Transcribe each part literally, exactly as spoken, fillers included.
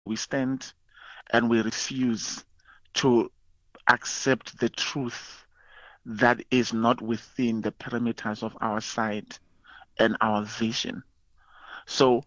we stand and we refuse to accept the truth that is not within the perimeters of our sight and our vision. So,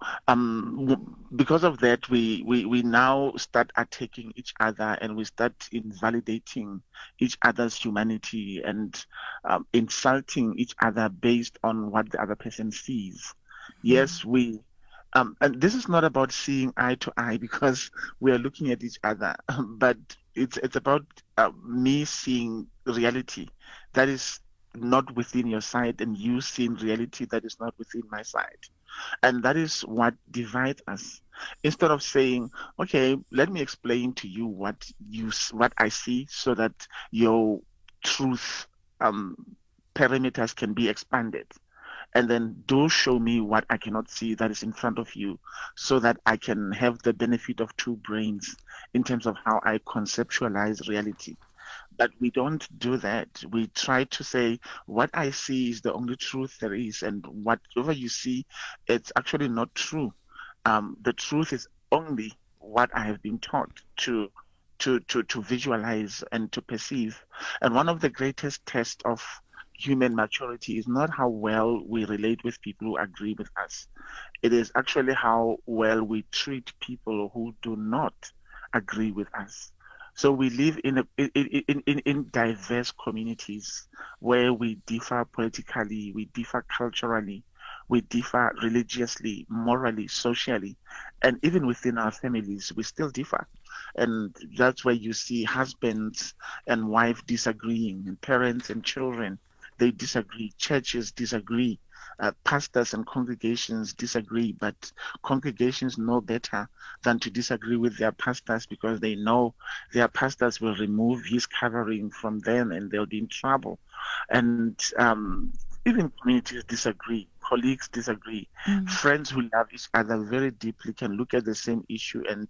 um, because of that, we, we, we now start attacking each other and we start invalidating each other's humanity and um, insulting each other based on what the other person sees. Mm. Yes, we. Um, and this is not about seeing eye to eye because we are looking at each other, but it's it's about uh, me seeing reality that is not within your sight and you seeing reality that is not within my sight. And that is what divides us. Instead of saying, okay, let me explain to you what you what I see so that your truth um, parameters can be expanded. And then do show me what I cannot see that is in front of you so that I can have the benefit of two brains in terms of how I conceptualize reality. But we don't do that. We try to say, what I see is the only truth there is, and whatever you see, it's actually not true. Um, the truth is only what I have been taught to to to to visualize and to perceive. And one of the greatest tests of human maturity is not how well we relate with people who agree with us. It is actually how well we treat people who do not agree with us. So we live in a in, in, in, in diverse communities where we differ politically, we differ culturally, we differ religiously, morally, socially, and even within our families, we still differ. And that's where you see husbands and wife disagreeing, and parents and children, they disagree, churches disagree, uh, pastors and congregations disagree, but congregations know better than to disagree with their pastors because they know their pastors will remove his covering from them and they'll be in trouble. And um, even communities disagree, colleagues disagree, Mm. friends who love each other very deeply can look at the same issue and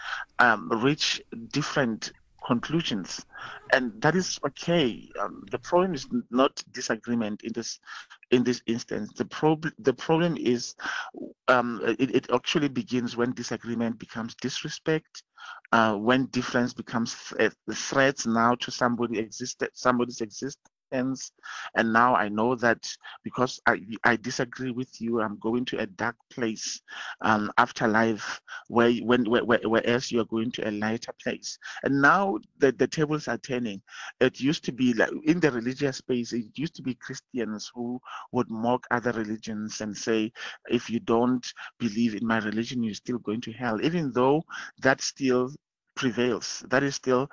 um, reach different conclusions, and that is okay. Um, the problem is not disagreement in this in this instance. The problem the problem is um, it, it actually begins when disagreement becomes disrespect, uh, when difference becomes th- threats now to somebody exist somebody's existence. And now I know that because I I disagree with you, I'm going to a dark place, um, afterlife, where when where, where, whereas you are going to a lighter place. And now the, the tables are turning. It used to be like in the religious space, it used to be Christians who would mock other religions and say, if you don't believe in my religion, you're still going to hell, even though that still prevails. That is still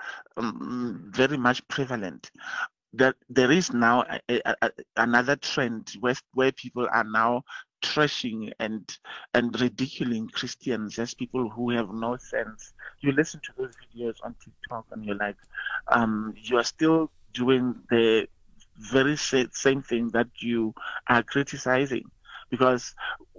um, very much prevalent. That there is now a, a, a, another trend where, where people are now trashing and and ridiculing Christians as people who have no sense. You listen to those videos on TikTok and you're like, um, you are still doing the very sa- same thing that you are criticizing, because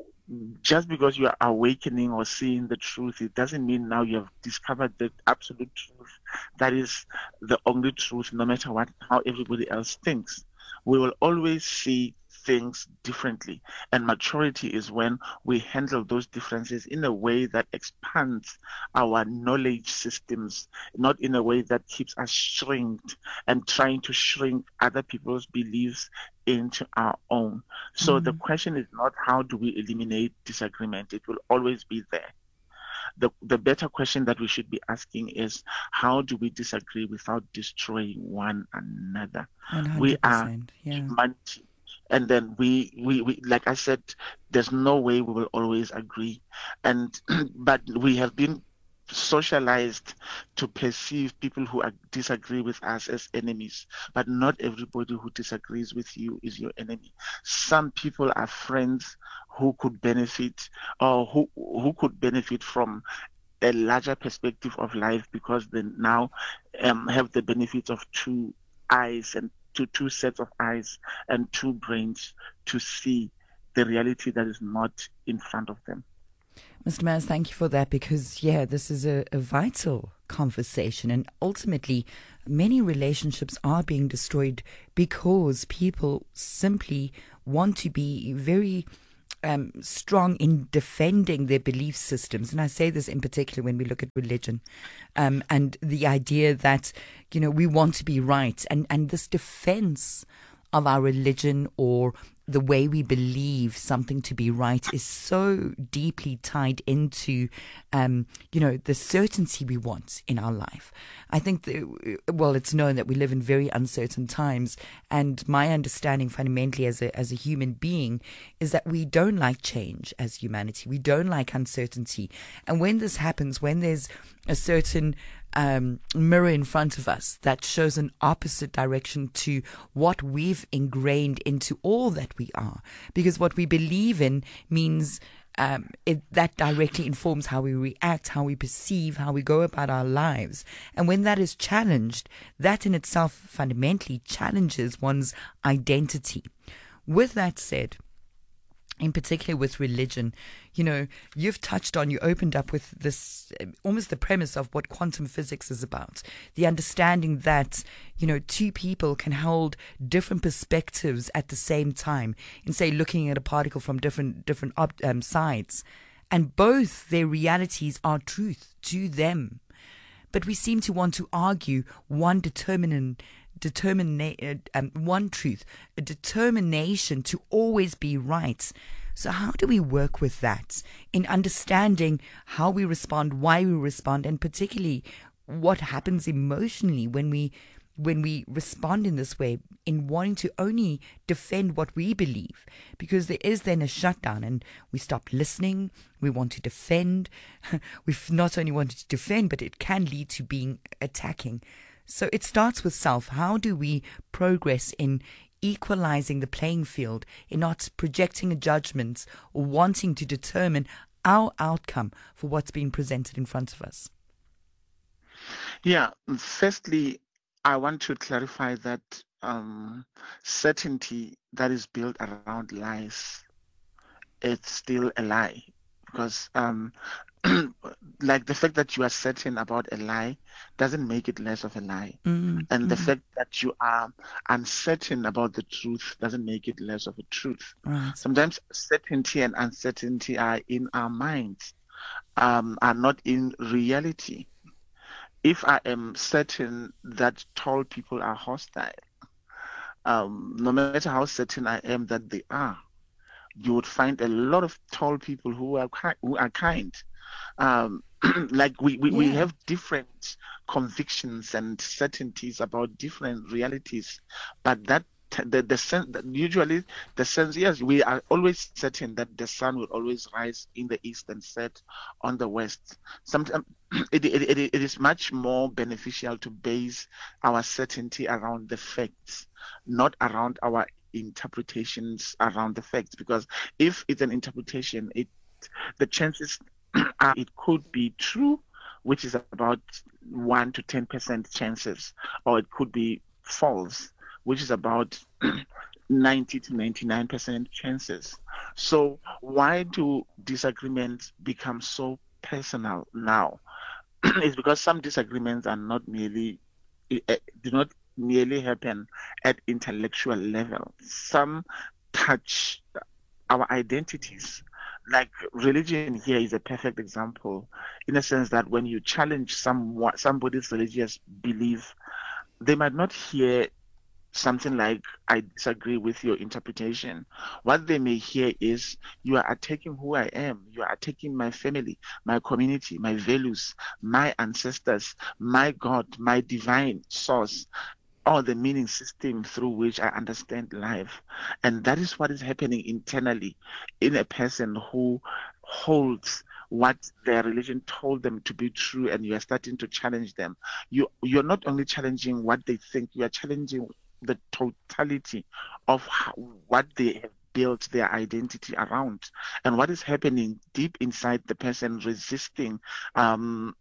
just because you are awakening or seeing the truth, it doesn't mean now you have discovered the absolute truth. That is the only truth, no matter what, how everybody else thinks. We will always see things differently. And maturity is when we handle those differences in a way that expands our knowledge systems, not in a way that keeps us shrinked and trying to shrink other people's beliefs into our own. So the Mm. question is not how do we eliminate disagreement? It will always be there. The, the better question that we should be asking is how do we disagree without destroying one another? We are one hundred percent. Yeah. humanity. And then we, we, we, like I said, there's no way we will always agree. And but we have been socialized to perceive people who are, disagree with us as enemies. But not everybody who disagrees with you is your enemy. Some people are friends who could benefit or who who could benefit from a larger perspective of life because they now um, have the benefits of two eyes and two two sets of eyes and two brains to see the reality that is not in front of them. mister Maz, thank you for that because, yeah, this is a, a vital conversation. And ultimately, many relationships are being destroyed because people simply want to be very um, strong in defending their belief systems. And I say this in particular when we look at religion, um, and the idea that, you know, we want to be right. And, and this defense of our religion or the way we believe something to be right is so deeply tied into, um, you know, the certainty we want in our life. I think, that, well, it's known that we live in very uncertain times, and my understanding fundamentally as a as a human being is that we don't like change as humanity. We don't like uncertainty. And when this happens, when there's a certain Um, mirror in front of us that shows an opposite direction to what we've ingrained into all that we are, because what we believe in means um, it, that directly informs how we react, how we perceive, how we go about our lives. And when that is challenged, that in itself fundamentally challenges one's identity. With that said, in particular with religion, you know, you've touched on, you opened up with this, almost the premise of what quantum physics is about. The understanding that, you know, two people can hold different perspectives at the same time in, say, looking at a particle from different, different um, sides. And both their realities are truth to them. But we seem to want to argue one determinant Determina- um, one truth, a determination to always be right. So how do we work with that in understanding how we respond, why we respond, and particularly what happens emotionally when we when we respond in this way, in wanting to only defend what we believe? Because there is then a shutdown and we stop listening, we want to defend. We've not only wanted to defend, but it can lead to being attacking. So it starts with self. How do we progress in equalizing the playing field, in not projecting a judgment or wanting to determine our outcome for what's being presented in front of us? Yeah, firstly, I want to clarify that um, certainty that is built around lies, it's still a lie. Because um, like the fact that you are certain about a lie doesn't make it less of a lie. Mm-hmm. And the mm-hmm. fact that you are uncertain about the truth doesn't make it less of a truth. Right. Sometimes certainty and uncertainty are in our minds, um, are not in reality. If I am certain that tall people are hostile, um, no matter how certain I am that they are, you would find a lot of tall people who are ki- who are kind. Um, like we, we, yeah. we have different convictions and certainties about different realities, but that the the sense that usually the sense yes we are always certain that the sun will always rise in the east and set on the west. Sometimes it, it, it, it is much more beneficial to base our certainty around the facts, not around our interpretations around the facts, because if it's an interpretation, it the chances are it could be true, which is about one to ten percent chances, or it could be false, which is about ninety to ninety-nine percent chances. So why do disagreements become so personal now? It's because some disagreements are not merely do not merely happen at intellectual level. Some touch our identities. Like religion here is a perfect example, in a sense that when you challenge some somebody's religious belief, they might not hear something like, I disagree with your interpretation. What they may hear is, you are attacking who I am. You are attacking my family, my community, my values, my ancestors, my God, my divine source, or the meaning system through which I understand life. And that is what is happening internally in a person who holds what their religion told them to be true, and you are starting to challenge them. You, you're not only challenging what they think, you are challenging the totality of how, what they have built their identity around, and what is happening deep inside the person resisting. Um,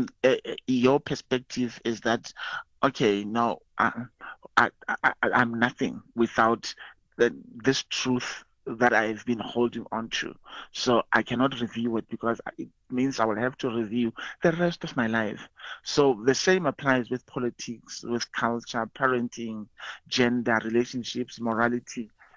your perspective is that, okay, no, I, I, I, I'm nothing without the, this truth that I've been holding on to. So I cannot review it because it means I will have to review the rest of my life. So the same applies with politics, with culture, parenting, gender, relationships, morality,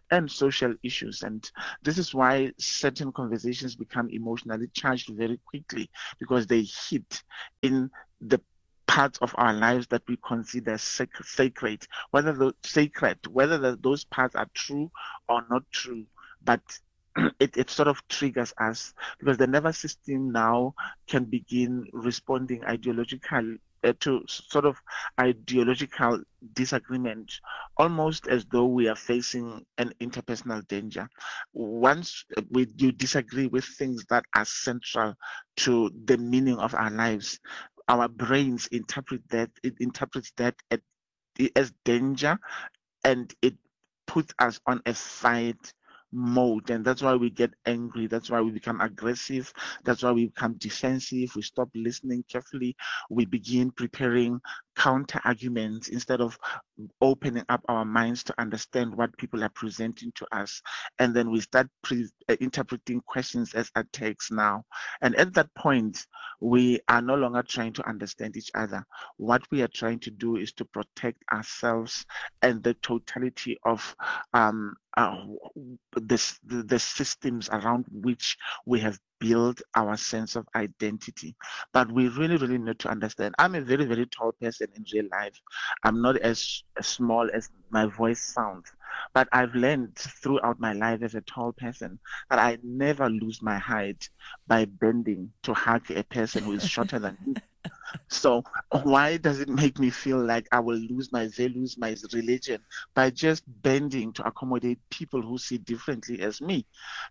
and social issues. And this is why certain conversations become emotionally charged very quickly, because they hit in the parts of our lives that we consider sac- sacred, whether the sacred, whether the, those parts are true or not true, but it, it sort of triggers us, because the nervous system now can begin responding ideological uh, to sort of ideological disagreement, almost as though we are facing an interpersonal danger. Once we do disagree with things that are central to the meaning of our lives, our brains interpret that it interprets that as, as danger, and it puts us on a fight mode, and that's why we get angry. That's why we become aggressive. That's why we become defensive. We stop listening carefully. We begin preparing counter arguments instead of opening up our minds to understand what people are presenting to us, and then we start pre- uh, interpreting questions as attacks now. And at that point, we are no longer trying to understand each other. What we are trying to do is to protect ourselves and the totality of um, uh, this, the, the systems around which we have build our sense of identity. But we really, really need to understand. I'm a very, very tall person in real life. I'm not as, as small as my voice sounds. But I've learned throughout my life as a tall person that I never lose my height by bending to hug a person who is shorter than me. So why does it make me feel like I will lose my values, my religion, by just bending to accommodate people who see differently as me?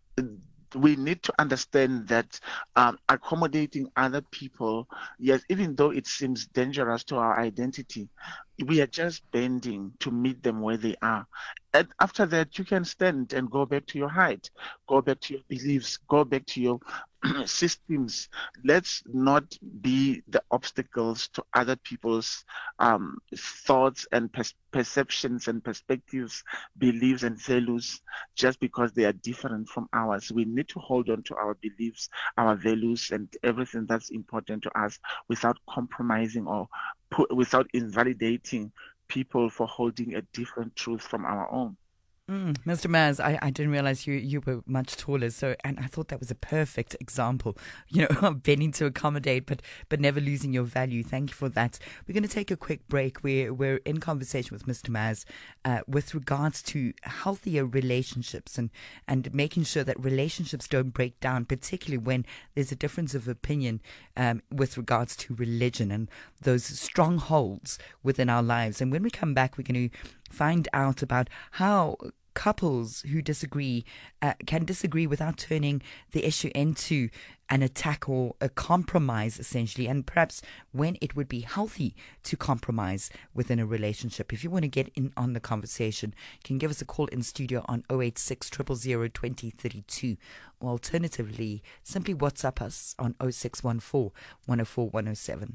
We need to understand that um, accommodating other people, yes, even though it seems dangerous to our identity, we are just bending to meet them where they are. And after that, you can stand and go back to your height, go back to your beliefs, go back to your systems. Let's not be the obstacles to other people's um, thoughts and pers- perceptions and perspectives, beliefs and values, just because they are different from ours. We need to hold on to our beliefs, our values, and everything that's important to us without compromising or put, without invalidating people for holding a different truth from our own. Mm, Mister Maz, I, I didn't realize you, you were much taller, so and I thought that was a perfect example, you know, of bending to accommodate, but but never losing your value. Thank you for that. We're going to take a quick break. We're we're in conversation with Mister Maz uh, with regards to healthier relationships and and making sure that relationships don't break down, particularly when there's a difference of opinion um, with regards to religion and those strongholds within our lives. And when we come back, we're going to find out about how couples who disagree uh, can disagree without turning the issue into an attack or a compromise, essentially, and perhaps when it would be healthy to compromise within a relationship. If you want to get in on the conversation, you can give us a call in studio on oh eight six, zero zero zero, two oh three two, or alternatively, simply WhatsApp us on oh six one four, one oh four, one oh seven.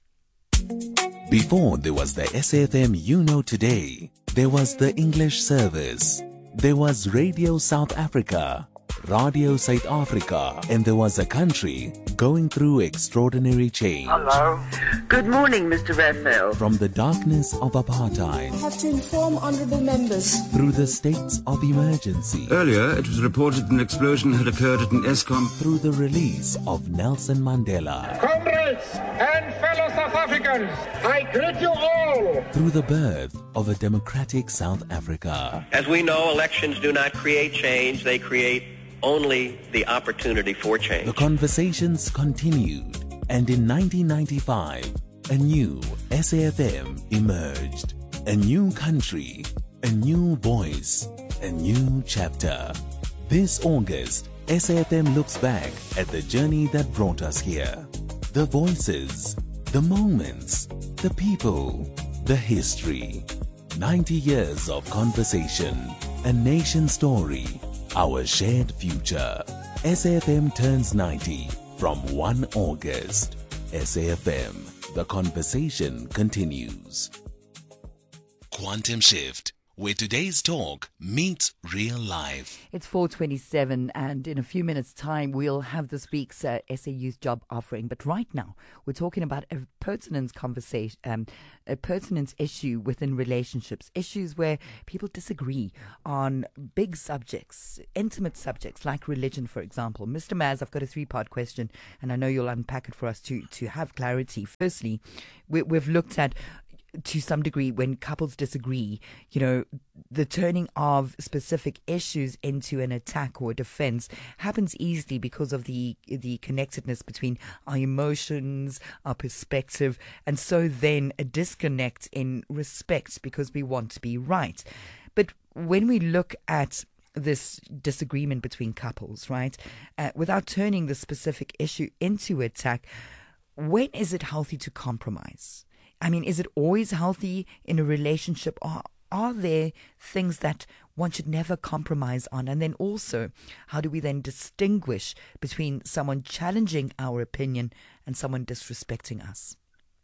Before there was the S A F M you know today, there was the English service, there was Radio South Africa, Radio South Africa, and there was a country going through extraordinary change. Hello. Good morning, Mister Raphael. From the darkness of apartheid, I have to inform honourable members, through the states of emergency. Earlier, it was reported an explosion had occurred at an Eskom. Through the release of Nelson Mandela. Comrades and fellow South Africans, I greet you all. Through the birth of a democratic South Africa. As we know, elections do not create change, they create only the opportunity for change. The conversations continued, and in nineteen ninety-five, a new S A F M emerged. A new country, a new voice, a new chapter. This August, S A F M looks back at the journey that brought us here. The voices, the moments, the people, the history. ninety years of conversation, a nation story, our shared future. S A F M turns ninety from first of August. S A F M, the conversation continues. Quantum Shift where today's talk meets real life. It's four twenty-seven, and in a few minutes' time, we'll have this week's uh, S A Youth job offering. But right now, we're talking about a pertinent conversation, um, a pertinent issue within relationships, issues where people disagree on big subjects, intimate subjects like religion, for example. Mister Maz, I've got a three-part question, and I know you'll unpack it for us to, to have clarity. Firstly, we, we've looked at, to some degree, when couples disagree, you know, the turning of specific issues into an attack or a defense happens easily because of the the connectedness between our emotions, our perspective, and so then a disconnect in respect because we want to be right. But when we look at this disagreement between couples, right, uh, without turning the specific issue into attack, when is it healthy to compromise? I mean, is it always healthy in a relationship, or are there things that one should never compromise on? And then also, how do we then distinguish between someone challenging our opinion and someone disrespecting us?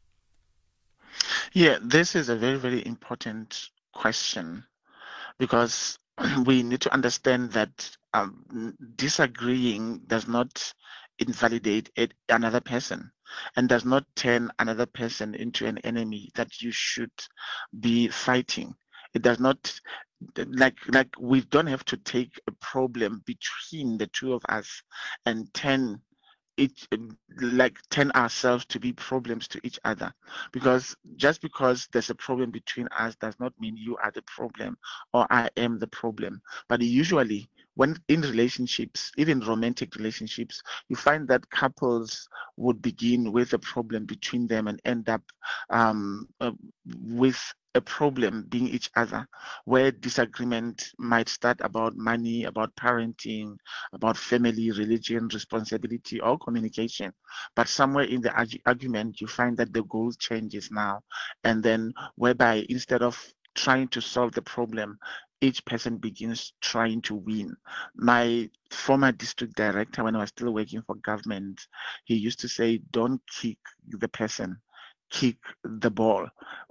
Yeah, this is a very, very important question, because we need to understand that um, disagreeing does not invalidate it, another person, and does not turn another person into an enemy that you should be fighting. It does not, like like we don't have to take a problem between the two of us and turn it like turn ourselves to be problems to each other, because just because there's a problem between us does not mean you are the problem or I am the problem. But usually when in relationships, even romantic relationships, you find that couples would begin with a problem between them and end up um, uh, with a problem being each other, where disagreement might start about money, about parenting, about family, religion, responsibility, or communication. But somewhere in the argu- argument, you find that the goal changes now, and then whereby instead of trying to solve the problem, each person begins trying to win. My former district director, when I was still working for government, he used to say, don't kick the person, kick the ball.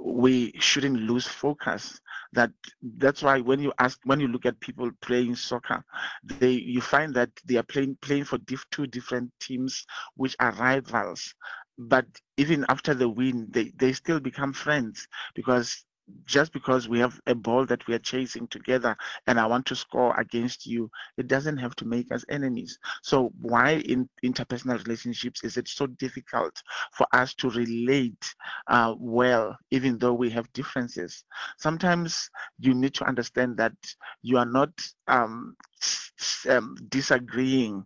We shouldn't lose focus. That that's why when you ask, when you look at people playing soccer, they you find that they are playing playing for diff, two different teams which are rivals. But even after the win, they, they still become friends, because just because we have a ball that we are chasing together and I want to score against you, it doesn't have to make us enemies. So why in interpersonal relationships is it so difficult for us to relate uh, well, even though we have differences? Sometimes you need to understand that you are not um, um, disagreeing.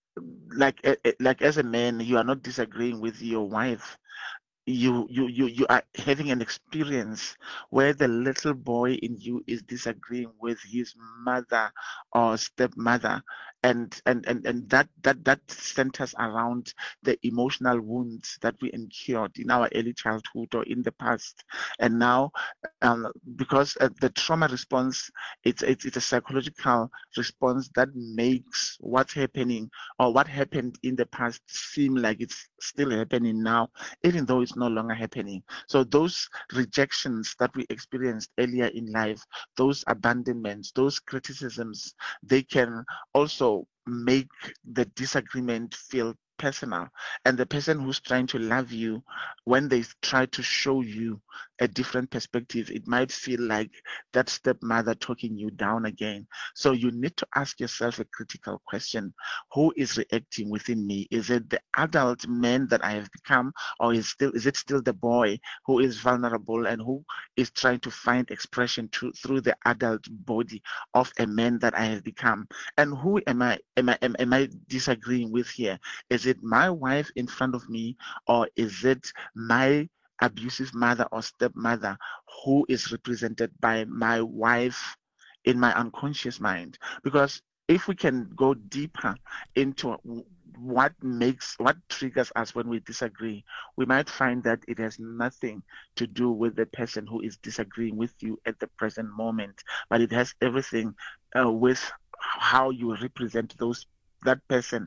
Like, like as a man, you are not disagreeing with your wife. You, you you you are having an experience where the little boy in you is disagreeing with his mother or stepmother, and and and, and that, that that centers around the emotional wounds that we incurred in our early childhood or in the past. And now um, because uh, the trauma response, it's, it's it's a psychological response that makes what's happening or what happened in the past seem like it's still happening now, even though it's no longer happening. So those rejections that we experienced earlier in life, those abandonments, those criticisms, they can also make the disagreement feel personal. And the person who's trying to love you, when they try to show you a different perspective, it might feel like that stepmother talking you down again. So you need to ask yourself a critical question. Who is reacting within me? Is it the adult man that I have become, or is still is it still the boy who is vulnerable and who is trying to find expression to, through the adult body of a man that I have become? And who am I am I am, am I disagreeing with here? Is it my wife in front of me, or is it my abusive mother or stepmother who is represented by my wife in my unconscious mind? Because if we can go deeper into what makes, what triggers us when we disagree, we might find that it has nothing to do with the person who is disagreeing with you at the present moment, but it has everything uh, with how you represent those that person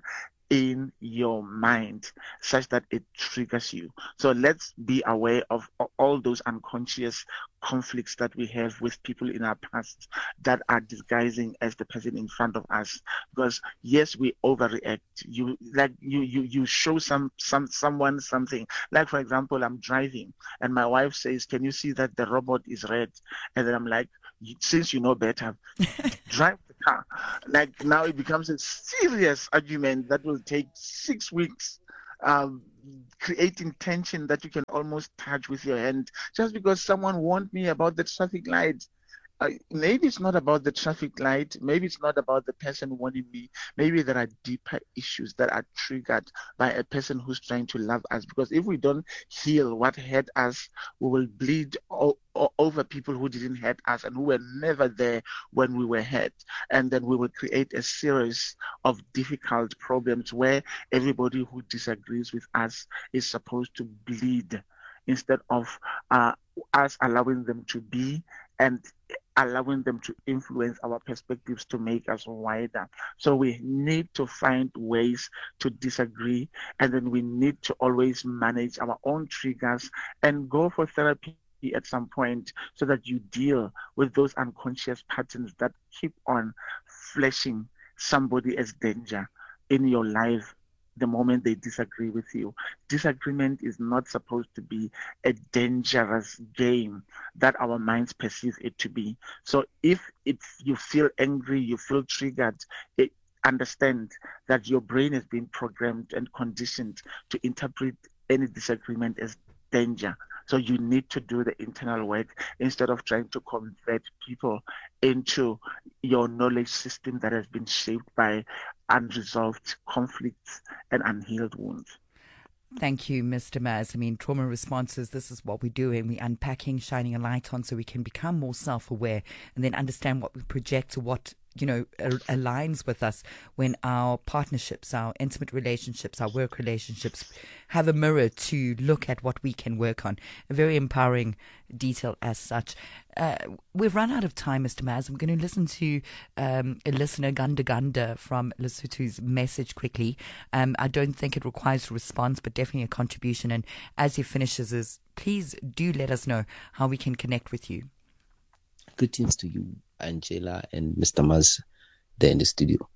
in your mind such that it triggers you. So let's be aware of all those unconscious conflicts that we have with people in our past that are disguising as the person in front of us. Because yes, we overreact. You like you you you show some some someone something. Like for example, I'm driving and my wife says, "Can you see that the robot is red?" And then I'm like, "Since you know better, drive the car." Like now it becomes a serious argument that will take six weeks, um, creating tension that you can almost touch with your hand just because someone warned me about the traffic light. Uh, maybe it's not about the traffic light. Maybe it's not about the person warning me. Maybe there are deeper issues that are triggered by a person who's trying to love us. Because if we don't heal what hurt us, we will bleed o- o- over people who didn't hurt us and who were never there when we were hurt. And then we will create a series of difficult problems where everybody who disagrees with us is supposed to bleed instead of uh, us allowing them to be and allowing them to influence our perspectives to make us wider. So we need to find ways to disagree, and then we need to always manage our own triggers and go for therapy at some point so that you deal with those unconscious patterns that keep on flashing somebody as danger in your life the moment they disagree with you. Disagreement is not supposed to be a dangerous game that our minds perceive it to be. So if it's, you feel angry, you feel triggered, it, understand that your brain has been programmed and conditioned to interpret any disagreement as danger. So you need to do the internal work instead of trying to convert people into your knowledge system that has been shaped by unresolved conflicts and unhealed wounds. Thank you, Mister Maz. I mean, trauma responses, this is what we're doing. We're unpacking, shining a light on so we can become more self-aware and then understand what we project to what, you know, aligns with us when our partnerships, our intimate relationships, our work relationships have a mirror to look at what we can work on. A very empowering detail as such. Uh, we've run out of time, Mister Maz. I'm going to listen to um, a listener, Ganda Ganda, from Lesotho's message quickly. Um, I don't think it requires a response, but definitely a contribution. And as he finishes this, please do let us know how we can connect with you. Greetings to you, Angela and Mister Maz there in the studio.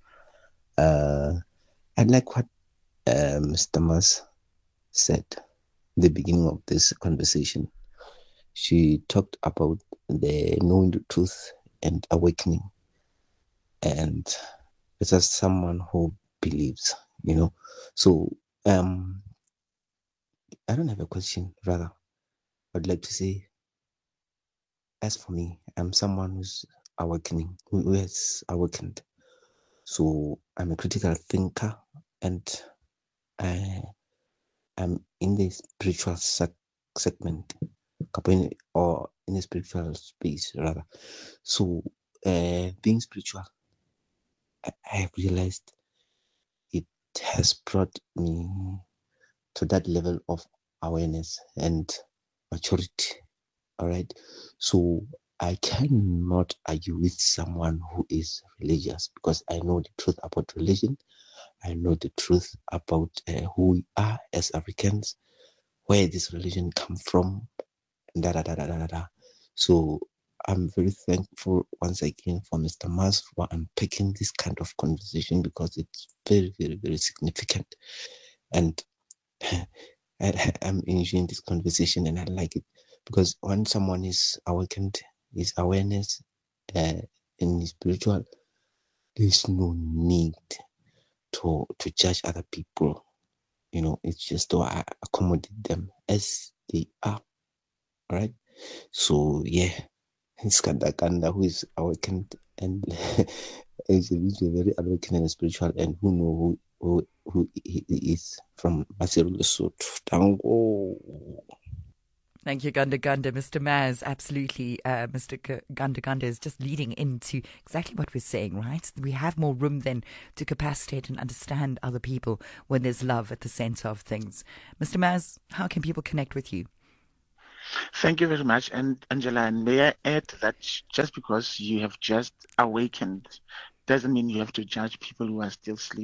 Uh, I like what uh, Mister Maz said at the beginning of this conversation. She talked about the knowing the truth and awakening. And it's as someone who believes, you know. So um, I don't have a question, rather. I'd like to say, as for me, I'm someone who's awakening, who has awakened. So I'm a critical thinker, and I am in the spiritual sec- segment, or in the spiritual space, rather. So uh, being spiritual, I, I have realized it has brought me to that level of awareness and maturity. All right. So I cannot argue with someone who is religious because I know the truth about religion. I know the truth about uh, who we are as Africans, where this religion comes from, da da da da da da. So I'm very thankful once again for Mister Maz for unpacking this kind of conversation because it's very, very, very significant. And I, I'm enjoying this conversation and I like it. Because when someone is awakened, his awareness uh, in his spiritual, there's no need to to judge other people. You know, it's just to accommodate them as they are. All right. So yeah, it's Kanda Kanda who is awakened and is very awakened and spiritual, and who know who who, who he is from Maseru Lesotho. Tango. Thank you, Ganda Ganda. Mister Maz, absolutely. Uh, Mister G- Ganda Ganda is just leading into exactly what we're saying, right? We have more room then to capacitate and understand other people when there's love at the center of things. Mister Maz, how can people connect with you? Thank you very much. And Angela, and may I add that just because you have just awakened doesn't mean you have to judge people who are still sleeping.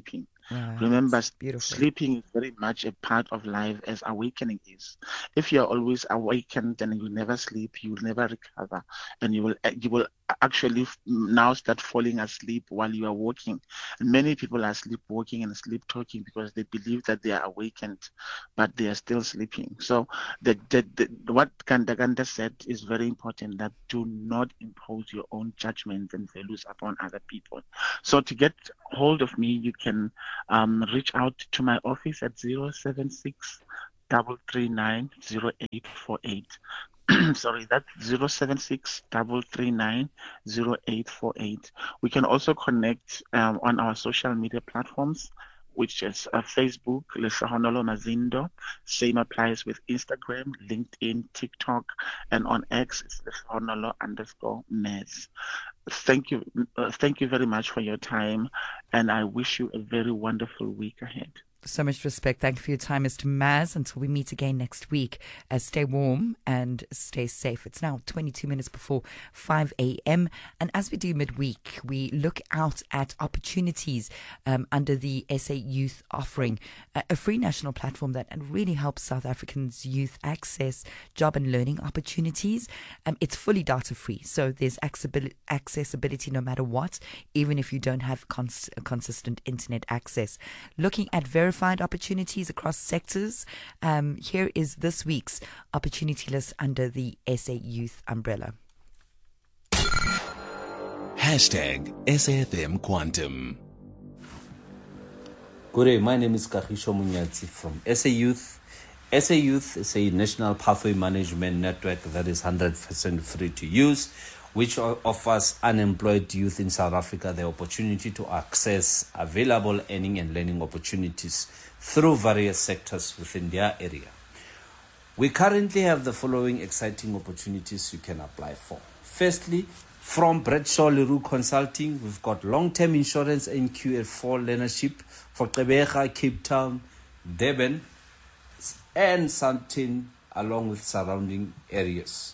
Wow, Remember, that's beautiful. sleeping is very much a part of life as awakening is. If you're always awakened and you never sleep, you will never recover, and you will you will actually f- now start falling asleep while you are walking. And many people are sleepwalking and sleep talking because they believe that they are awakened, but they are still sleeping. So the, the, the, what Kandaganda said is very important, that do not impose your own judgments and values upon other people. So to get hold of me, you can um, reach out to my office at zero seven six, three three nine, zero eight four eight. Sorry, that's zero seven six, three three nine, zero eight four eight. We can also connect um, on our social media platforms, which is uh, Facebook, Lesahonolo Mazindo. Same applies with Instagram, LinkedIn, TikTok, and on X, it's Lesahonolo underscore Mez. Thank you, uh, thank you very much for your time, and I wish you a very wonderful week ahead. So much respect. Thank you for your time, Mister Maz. Until we meet again next week, uh, stay warm and stay safe. It's now twenty-two minutes before five a.m. And as we do midweek, we look out at opportunities um, under the S A Youth Offering, uh, a free national platform that really helps South Africans' youth access job and learning opportunities. Um, it's fully data free, so there's accessibility no matter what, even if you don't have cons- consistent internet access. Looking at verified opportunities across sectors, um, here is this week's opportunity list under the S A Youth umbrella. Hashtag S A F M Quantum. Good day, my name is Kahisho Munyatsi from S A Youth. S A Youth is a national pathway management network that is one hundred percent free to use, which offers unemployed youth in South Africa the opportunity to access available earning and learning opportunities through various sectors within their area. We currently have the following exciting opportunities you can apply for. Firstly, from Bradshaw Leroux Consulting, we've got long-term insurance N Q F four learnership for Gqeberha, Cape Town, Durban, and Sandton, along with surrounding areas.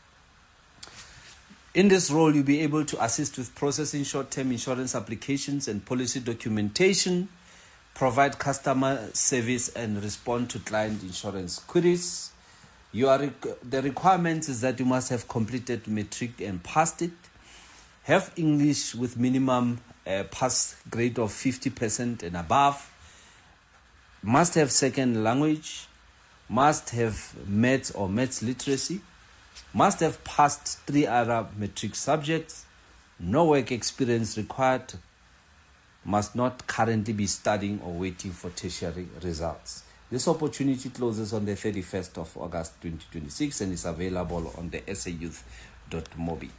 In this role, you'll be able to assist with processing short-term insurance applications and policy documentation, provide customer service, and respond to client insurance queries. You are rec- the requirement is that you must have completed matric and passed it, have English with minimum uh, pass grade of fifty percent and above, must have second language, must have maths or maths literacy, must have passed three other matric subjects, no work experience required, must not currently be studying or waiting for tertiary results. This opportunity closes on the thirty-first of August twenty twenty-six and is available on the s a youth dot mobi.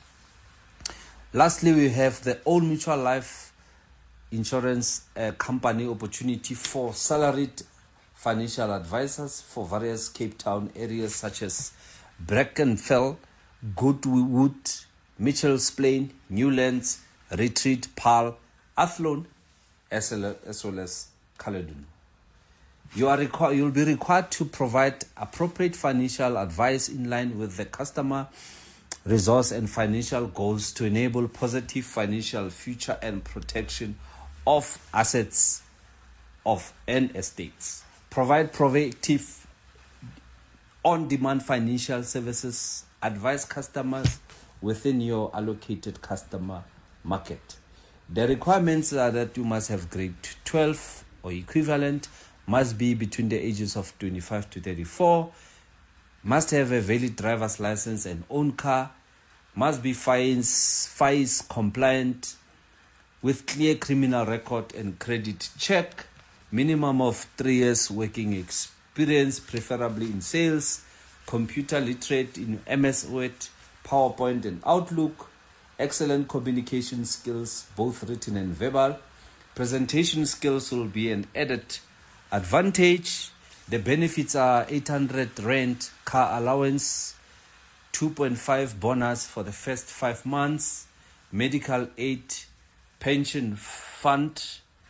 Lastly, we have the Old Mutual Life Insurance uh, Company opportunity for salaried financial advisors for various Cape Town areas such as Brackenfell, Goodwood, Mitchell's Plain, Newlands, Retreat, Paarl, Athlone, as well as Caledon. You are requ- you'll be required to provide appropriate financial advice in line with the customer resource and financial goals to enable positive financial future and protection of assets of and estates. Provide proactive on-demand financial services, advise customers within your allocated customer market. The requirements are that you must have grade twelve or equivalent, must be between the ages of twenty-five to thirty-four, must have a valid driver's license and own car, must be fines, fines compliant with clear criminal record and credit check, minimum of three years working experience, preferably in sales, computer literate in M S Word, PowerPoint and Outlook, excellent communication skills, both written and verbal. Presentation skills will be an added advantage. The benefits are eight hundred rand car allowance, two point five bonus for the first five months, medical aid, pension fund.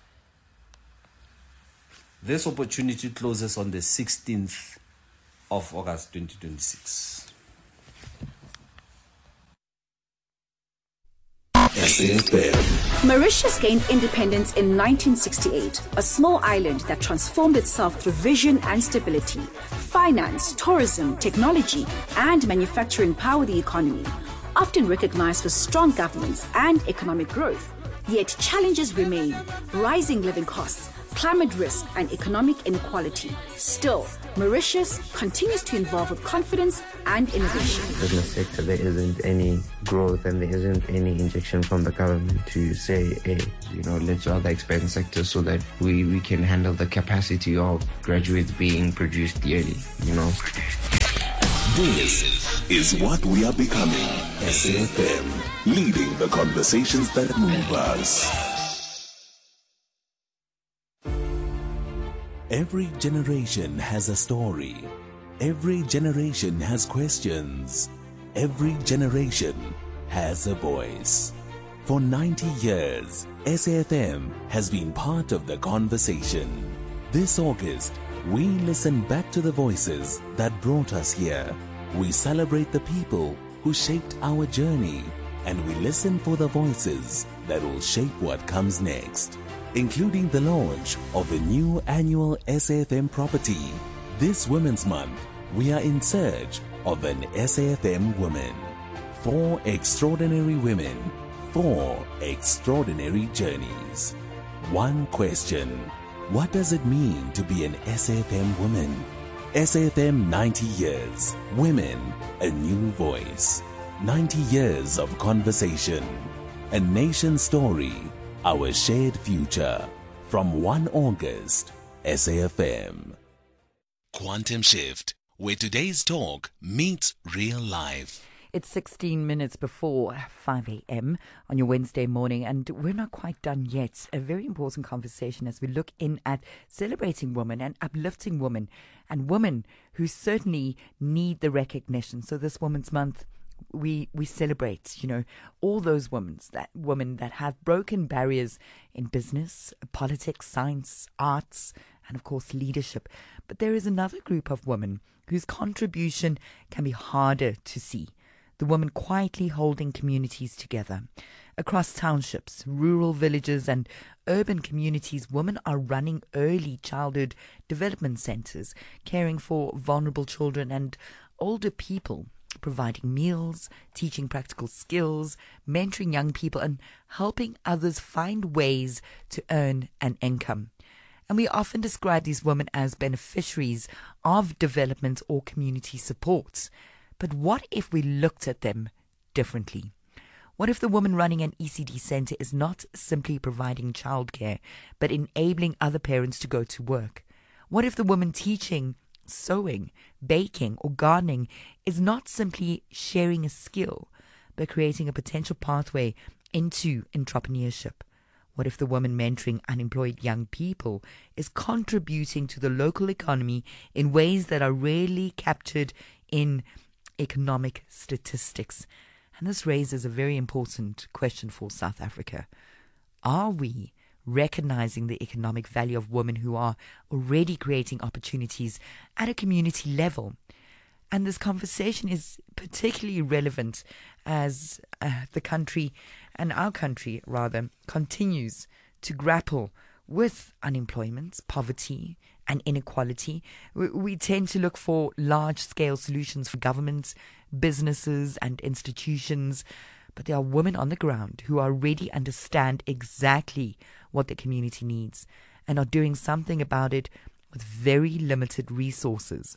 This opportunity closes on the sixteenth of August twenty twenty-six. S A F M. Mauritius gained independence in nineteen sixty-eight, a small island that transformed itself through vision and stability. Finance, tourism, technology, and manufacturing power the economy, often recognized for strong governance and economic growth. Yet challenges remain: rising living costs, climate risk, and economic inequality. Still, Mauritius continues to evolve with confidence and innovation. Business sector, there isn't any growth and there isn't any injection from the government to say, hey, you know, let's do other expansion sectors so that we, we can handle the capacity of graduates being produced yearly, you know. This is what we are becoming. S A F M, leading the conversations that move us. Every generation has a story. Every generation has questions. Every generation has a voice. For ninety years, S A F M has been part of the conversation. This August, we listen back to the voices that brought us here. We celebrate the people who shaped our journey, and we listen for the voices that will shape what comes next, including the launch of a new annual S A F M property. This Women's Month, we are in search of an S A F M woman. Four extraordinary women, four extraordinary journeys. One question: what does it mean to be an S A F M woman? S A F M ninety years. Women, a new voice. ninety years of conversation. A nation story. Our shared future. From first of August, S A F M. Quantum Shift, where today's talk meets real life. It's sixteen minutes before five a.m. on your Wednesday morning, and we're not quite done yet. A very important conversation as we look in at celebrating women and uplifting women, and women who certainly need the recognition. So this Women's Month, we we celebrate, you know, all those women that women that have broken barriers in business, politics, science, arts, and of course leadership. But there is another group of women whose contribution can be harder to see. The women quietly holding communities together. Across townships, rural villages, and urban communities, women are running early childhood development centers, caring for vulnerable children and older people, providing meals, teaching practical skills, mentoring young people, and helping others find ways to earn an income. And we often describe these women as beneficiaries of development or community support. But what if we looked at them differently? What if the woman running an E C D center is not simply providing childcare, but enabling other parents to go to work? What if the woman teaching sewing, baking, or gardening is not simply sharing a skill, but creating a potential pathway into entrepreneurship? What if the woman mentoring unemployed young people is contributing to the local economy in ways that are rarely captured in economic statistics? And this raises a very important question for South Africa. Are we recognizing the economic value of women who are already creating opportunities at a community level? And this conversation is particularly relevant as uh, the country, and our country rather, continues to grapple with unemployment, poverty, and inequality. We, we tend to look for large-scale solutions for governments, businesses, and institutions. But there are women on the ground who already understand exactly what the community needs and are doing something about it with very limited resources.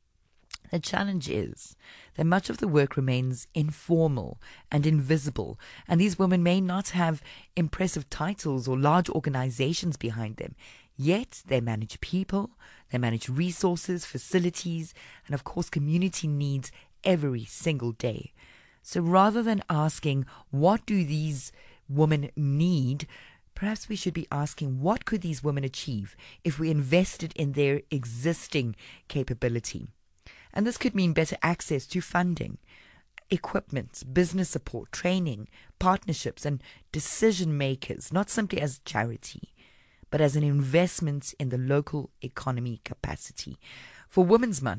The challenge is that much of the work remains informal and invisible, and these women may not have impressive titles or large organizations behind them. Yet they manage people, they manage resources, facilities, and of course community needs every single day. So rather than asking, what do these women need, perhaps we should be asking, what could these women achieve if we invested in their existing capability? And this could mean better access to funding, equipment, business support, training, partnerships, and decision makers, not simply as charity, but as an investment in the local economy capacity. For Women's Month,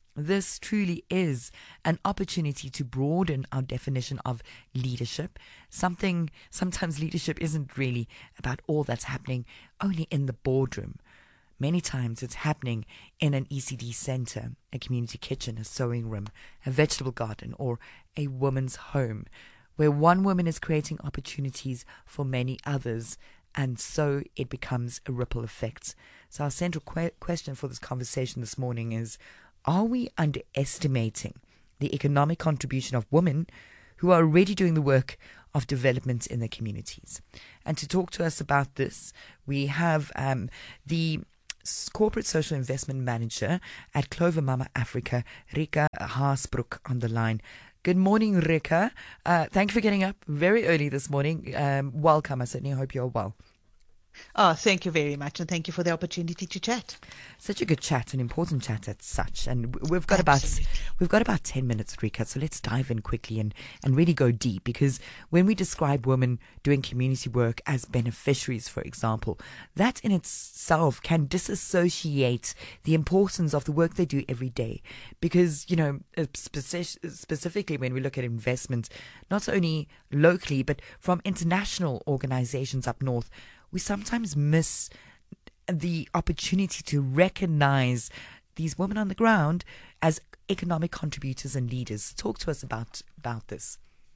this truly is an opportunity to broaden our definition of leadership. Something, sometimes leadership isn't really about all that's happening only in the boardroom. Many times it's happening in an E C D center, a community kitchen, a sewing room, a vegetable garden, or a woman's home, where one woman is creating opportunities for many others, and so it becomes a ripple effect. So our central que- question for this conversation this morning is, are we underestimating the economic contribution of women who are already doing the work of development in their communities? And to talk to us about this, we have um, the Corporate Social Investment Manager at Clover Mama Africa, Rika Haasbroek, on the line. Good morning, Rika. Uh, thank you for getting up very early this morning. Um, welcome. I certainly hope you're well. Oh, thank you very much, and thank you for the opportunity to chat. Such a good chat, an important chat as such, and we've got Absolutely. about we've got about ten minutes, Rika. So let's dive in quickly and and really go deep, because when we describe women doing community work as beneficiaries, for example, that in itself can disassociate the importance of the work they do every day. Because you know, speci- specifically when we look at investment, not only locally but from international organizations up north, we sometimes miss the opportunity to recognize these women on the ground as economic contributors and leaders. Talk to us about, about this.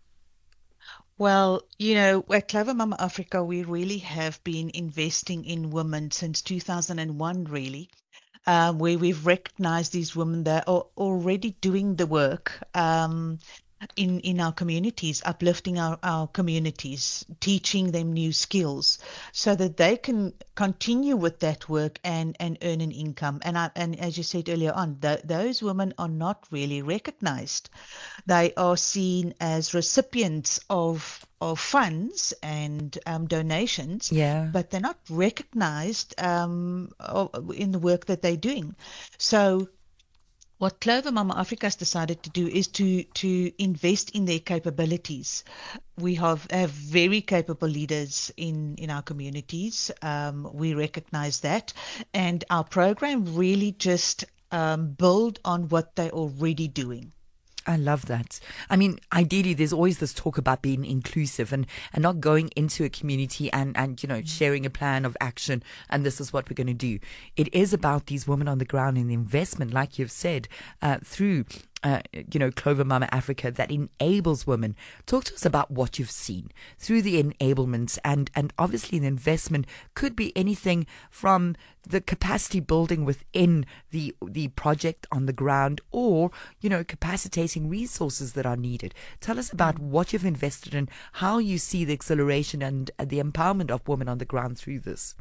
Well, you know, at Clover Mama Africa, we really have been investing in women since two thousand one, really, um, where we've recognized these women that are already doing the work um, in, in our communities, uplifting our, our communities, teaching them new skills so that they can continue with that work and, and earn an income. And I, and as you said earlier on, th- those women are not really recognized. They are seen as recipients of of funds and um, donations, yeah. but they're not recognized um, in the work that they're doing. So what Clover Mama Africa has decided to do is to to invest in their capabilities. We have, have very capable leaders in, in our communities. Um, we recognize that. And our program really just um, build on what they're already doing. I love that. I mean, ideally, there's always this talk about being inclusive and, and not going into a community and, and, you know, sharing a plan of action and this is what we're going to do. It is about these women on the ground and the investment, like you've said, uh, through Uh, you know, Clover Mama Africa, that enables women. Talk to us about what you've seen through the enablements, and, and obviously the investment could be anything from the capacity building within the the project on the ground, or, you know, capacitating resources that are needed. Tell us about what you've invested in, how you see the acceleration and the empowerment of women on the ground through this.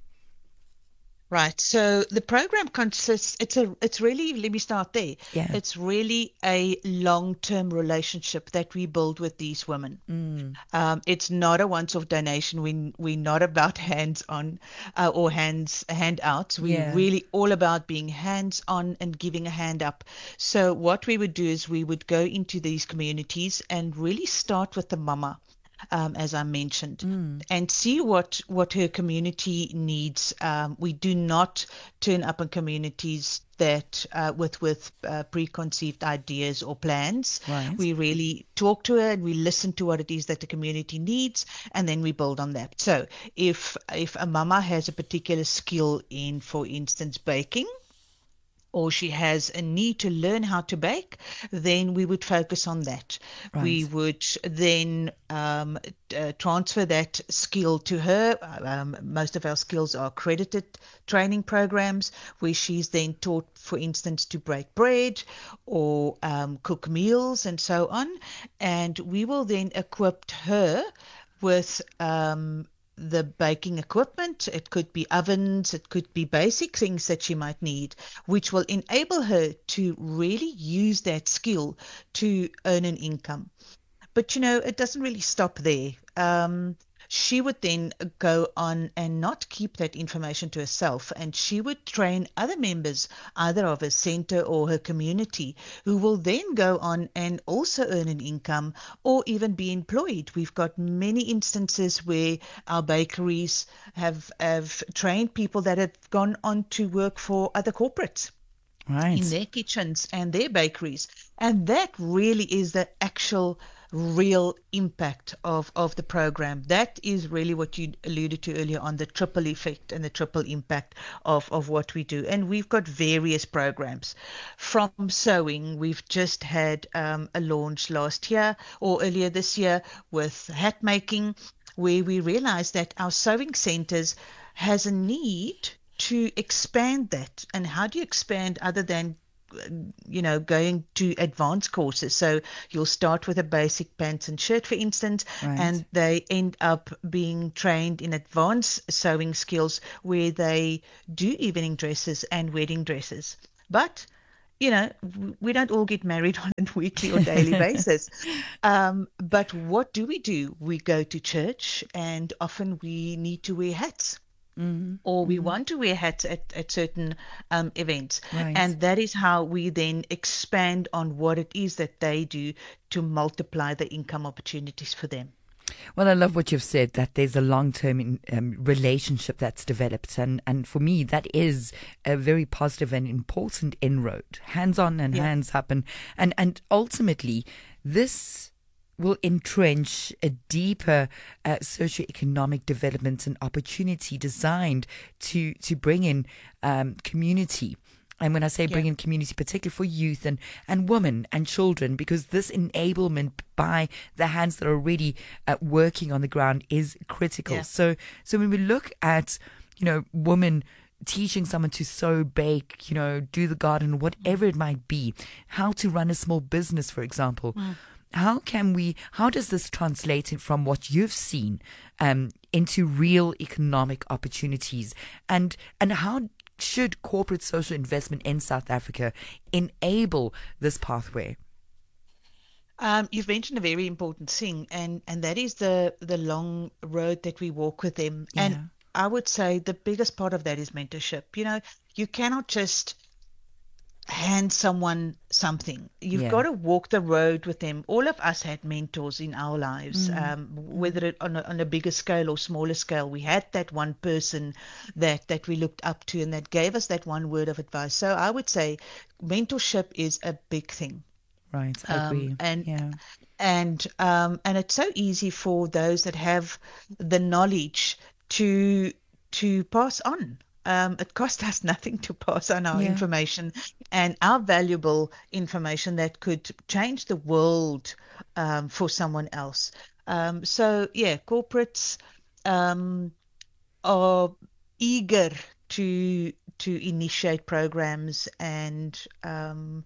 Right. So the program consists, it's a, it's really, let me start there. Yeah. It's really a long-term relationship that we build with these women. Mm. Um, it's not a once-off donation. We, we're not about hands-on uh, or hands handouts. We're Yeah. really all about being hands-on and giving a hand up. So what we would do is we would go into these communities and really start with the mama. Um, as I mentioned, mm. and see what, what her community needs. Um, we do not turn up in communities that uh, with with uh, preconceived ideas or plans. Right. We really talk to her and we listen to what it is that the community needs, and then we build on that. So if if a mama has a particular skill in, for instance, baking, or she has a need to learn how to bake, then we would focus on that. Right. We would then um, uh, transfer that skill to her. Um, most of our skills are accredited training programs where she's then taught, for instance, to break bread or um, cook meals and so on. And we will then equip her with um, the baking equipment. It could be ovens, it could be basic things that she might need, which will enable her to really use that skill to earn an income. But, you know, it doesn't really stop there. Um, she would then go on and not keep that information to herself, and she would train other members, either of her center or her community, who will then go on and also earn an income or even be employed. We've got many instances where our bakeries have, have trained people that have gone on to work for other corporates. right. in their kitchens and their bakeries. And that really is the actual real impact of, of the program. That is really what you alluded to earlier on, the triple effect and the triple impact of, of what we do. And we've got various programs. From sewing, we've just had um, a launch last year or earlier this year with hat making, where we realized that our sewing centers has a need to expand that. And how do you expand other than you know, going to advanced courses? So you'll start with a basic pants and shirt, for instance, right. and they end up being trained in advanced sewing skills where they do evening dresses and wedding dresses. But, you know, we don't all get married on a weekly or daily basis. Um, but what do we do? We go to church, and often we need to wear hats. Mm-hmm. Or we mm-hmm. want to wear hats at, at certain um, events. Right. And that is how we then expand on what it is that they do to multiply the income opportunities for them. Well, I love what you've said, that there's a long-term um, relationship that's developed. And, and for me, that is a very positive and important inroad, hands-on and yeah. hands up. And, and, and ultimately, this will entrench a deeper uh, socioeconomic development and opportunity designed to to bring in um, community. And when I say bring yeah. in community, particularly for youth and, and women and children, because this enablement by the hands that are already uh, working on the ground is critical. Yeah. So so when we look at, you know, women teaching someone to sew, bake, you know, do the garden, whatever it might be, how to run a small business, for example, mm. How can we, how does this translate from what you've seen um, into real economic opportunities? And and how should corporate social investment in South Africa enable this pathway? Um, you've mentioned a very important thing, and, and that is the, the long road that we walk with them. Yeah. And I would say the biggest part of that is mentorship. You know, you cannot just hand someone something. You've yeah. got to walk the road with them. All of us had mentors in our lives, mm. um, whether it on a, on a bigger scale or smaller scale. We had that one person that, that we looked up to and that gave us that one word of advice. So I would say mentorship is a big thing. Right, I um, agree. And yeah. and um, and it's so easy for those that have the knowledge to to pass on. Um, it costs us nothing to pass on our yeah. information and our valuable information that could change the world um, for someone else. Um, so, yeah, corporates um, are eager to to initiate programs and um,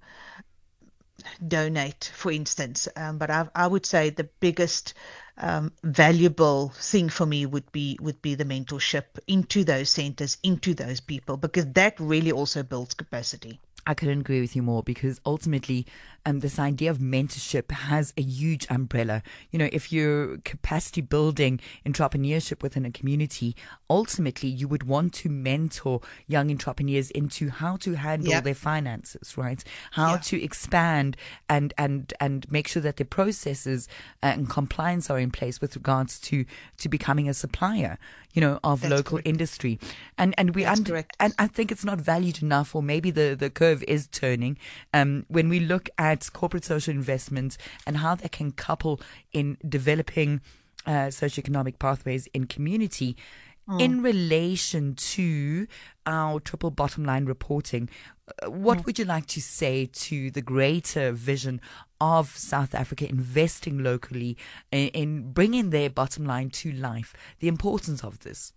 donate, for instance. Um, but I, I would say the biggest Um, valuable thing for me would be would be the mentorship into those centers, into those people, because that really also builds capacity. I couldn't agree with you more, because ultimately um, this idea of mentorship has a huge umbrella. You know, if you're capacity building entrepreneurship within a community, ultimately you would want to mentor young entrepreneurs into how to handle yeah. their finances, right? How yeah. to expand and, and, and make sure that their processes and compliance are in place with regards to, to becoming a supplier, you know, of That's local correct. industry. And and we That's und- correct. and I think it's not valued enough, or maybe the, the curve is turning. Um, when we look at corporate social investments and how they can couple in developing uh, socioeconomic pathways in community, mm. in relation to our triple bottom line reporting, uh, what mm. would you like to say to the greater vision of South Africa investing locally in, in bringing their bottom line to life, the importance of this?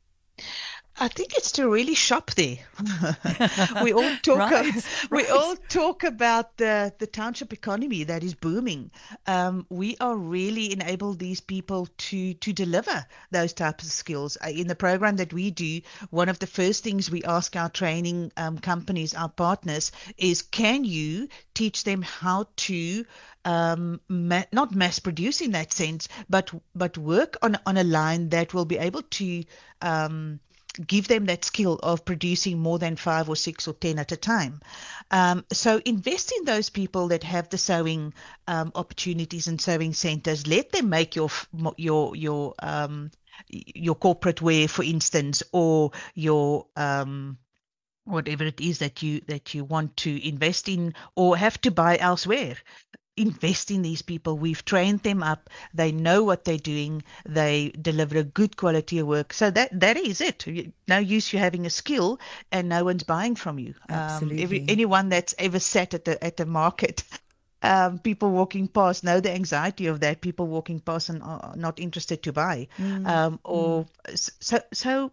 I think it's to really shop there. we all talk. right, we right. all talk about the the township economy that is booming. Um, we are really enable these people to to deliver those types of skills. Uh, in the program that we do, one of the first things we ask our training um, companies, our partners, is can you teach them how to um, ma- not mass produce in that sense, but but work on on a line that will be able to um, give them that skill of producing more than five or six or ten at a time. Um, so invest in those people that have the sewing um, opportunities and sewing centers. Let them make your your your um, your corporate wear, for instance, or your um, whatever it is that you that you want to invest in or have to buy elsewhere. Invest in these people. We've trained them up. They know what they're doing. They deliver a good quality of work. So that that is it. No use you having a skill and no one's buying from you. Absolutely. Um, every, anyone that's ever sat at the at the market, um, people walking past know the anxiety of that. People walking past and are not interested to buy. Mm. Um, or mm. so so.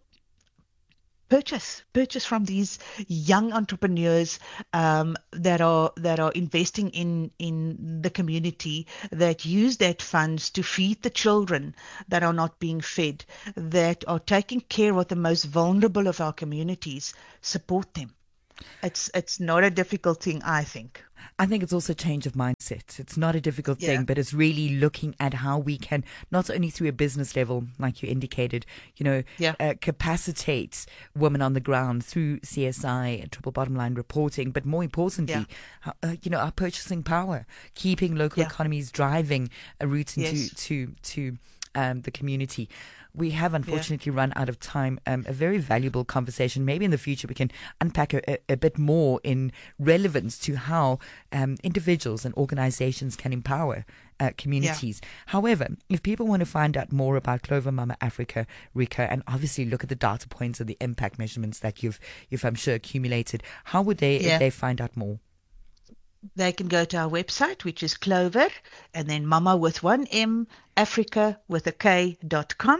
Purchase, purchase from these young entrepreneurs um, that are that are investing in in the community, that use that funds to feed the children that are not being fed, that are taking care of the most vulnerable of our communities. Support them. It's it's not a difficult thing, I think. I think it's also change of mindset. It's not a difficult Yeah. thing, but it's really looking at how we can, not only through a business level, like you indicated, you know, Yeah. uh, capacitate women on the ground through C S I and triple bottom line reporting, but more importantly, Yeah. how, uh, you know, our purchasing power, keeping local Yeah. economies driving a route into Yes. to to um, the community. We have unfortunately run out of time. Um, a very valuable conversation. Maybe in the future we can unpack a, a, a bit more in relevance to how um, individuals and organizations can empower uh, communities. However, if people want to find out more about Clover Mama Africa, Rika, and obviously look at the data points and the impact measurements that you've, you've I'm sure, accumulated, how would they, Yeah. if they find out more? They can go to our website, which is Clover, and then Mama with one M, Africa with a K dot com.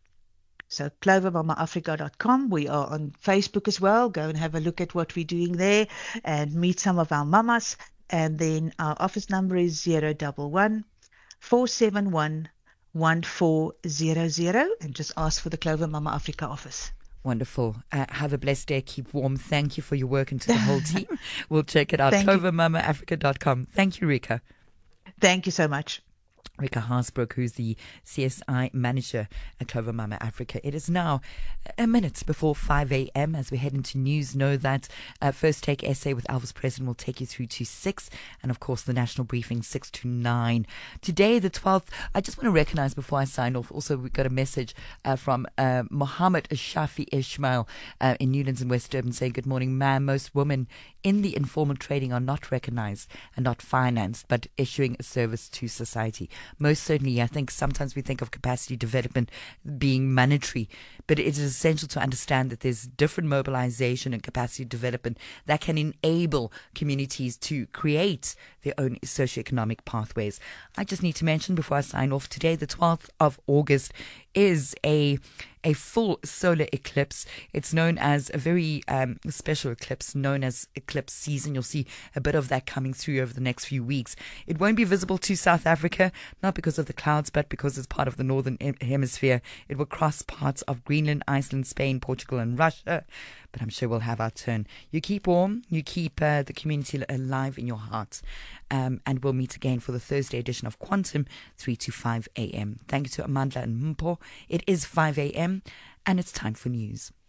So clover mama africa dot com. We are on Facebook as well. Go and have a look at what we're doing there and meet some of our mamas. And then our office number is zero one one, four seven one, one four zero zero, and just ask for the Clover Mama Africa office. Wonderful. Uh, have a blessed day. Keep warm. Thank you for your work and to the whole team. We'll check it out. Thank you. clover mama africa dot com. Thank you, Rika. Thank you so much. Rika Haasbroek, who's the C S I manager at Clover Mama Africa. It is now a minute before five a.m. as we head into news. Know that uh, First Take S A with Elvis President will take you through to six, and of course the national briefing six to nine. Today, the twelfth, I just want to recognize before I sign off, also we got a message uh, from uh, Mohammed Shafi Ishmael uh, in Newlands in West Durban saying, good morning, ma'am. Most women in the informal trading are not recognized and not financed, but issuing a service to society. Most certainly, I think sometimes we think of capacity development being monetary, but it is essential to understand that there's different mobilization and capacity development that can enable communities to create their own socioeconomic pathways. I just need to mention before I sign off, today, the twelfth of August, is a a full solar eclipse. It's known as a very um, special eclipse, known as eclipse season. You'll see a bit of that coming through over the next few weeks. It won't be visible to South Africa, not because of the clouds, but because it's part of the northern hemisphere. It will cross parts of Greenland, Iceland, Spain, Portugal, and Russia. But I'm sure we'll have our turn. You keep warm. You keep uh, the community alive in your heart. Um, and we'll meet again for the Thursday edition of Quantum, three to five a.m. Thank you to Amandla and Mpo. It is five a.m. and it's time for news.